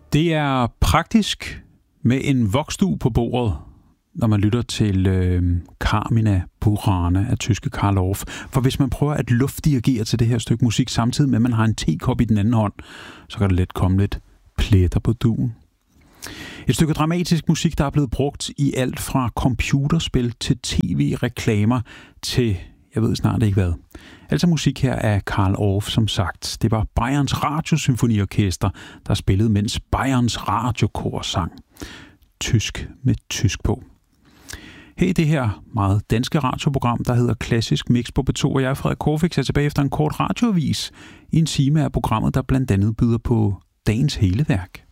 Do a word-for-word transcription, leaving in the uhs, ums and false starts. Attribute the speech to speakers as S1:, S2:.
S1: Det er praktisk med en voksstue på bordet, når man lytter til øh, Carmina Burana af tyske Carl Orff. For hvis man prøver at luftdirigere til det her stykke musik, samtidig med at man har en tekop i den anden hånd, så kan der let komme lidt pletter på duen. Et stykke dramatisk musik, der er blevet brugt i alt fra computerspil til tv-reklamer til, jeg ved snart ikke hvad. Altså musik her af Carl Orff, som sagt. Det var Bayerns Radiosymfoniorkester, der spillede, mens Bayerns Radiokor sang. Tysk med tysk på. Her i det her meget danske radioprogram, der hedder Klassisk Mix på B to, og jeg er Frederik Korfix, er tilbage efter en kort radioavis i en time af programmet, der blandt andet byder på dagens hele værk.